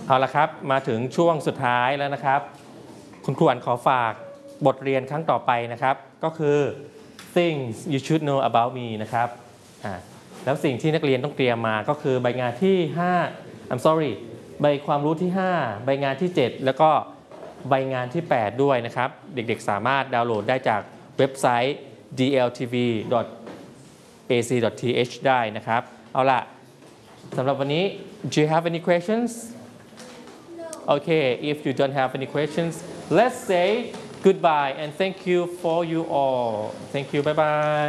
เอาละครับมาถึงช่วงสุดท้ายแล้วนะครับคุณครูอันขอฝากบทเรียนครั้งต่อไปนะครับก็คือ things you should know about me นะครับแล้วสิ่งที่นักเรียนต้องเตรียมมาก็คือใบงานที่5 I'm sorry ใบความรู้ที่5ใบงานที่7แล้วก็ใบงานที่8ด้วยนะครับเด็กๆสามารถดาวน์โหลดได้จากเว็บไซต์ dltv.ac.th ได้นะครับเอาล่ะสำหรับวันนี้ Do you have any questions? Okay, if you don't have any questions, let's say goodbye and thank you for you all. Thank you. Bye bye.